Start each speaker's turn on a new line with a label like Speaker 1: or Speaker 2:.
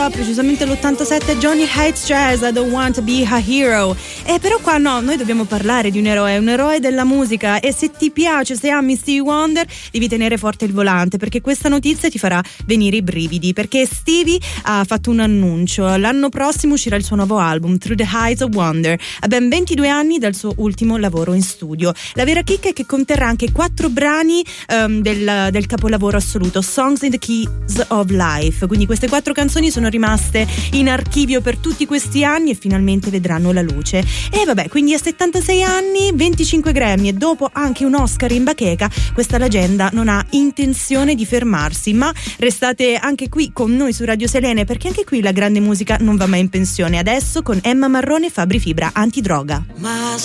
Speaker 1: Precisamente l'87, Johnny Hates Jazz, I Don't Want to Be a Hero. Però qua no, noi dobbiamo parlare di un eroe della musica, e se ti piace, se ami Stevie Wonder, devi tenere forte il volante, perché questa notizia ti farà venire i brividi, perché Stevie ha fatto un annuncio: l'anno prossimo uscirà il suo nuovo album Through the Heights of Wonder, a ben 22 anni dal suo ultimo lavoro in studio. La vera chicca è che conterrà anche 4 brani del capolavoro assoluto, Songs in the Keys of Life, quindi queste 4 canzoni sono rimaste in archivio per tutti questi anni e finalmente vedranno la luce. E vabbè, quindi a 76 anni, 25 Grammy e dopo anche un Oscar in bacheca, questa leggenda non ha intenzione di fermarsi. Ma restate anche qui con noi su Radio Selene, perché anche qui la grande musica non va mai in pensione. Adesso con Emma Marrone e Fabri Fibra, Antidroga.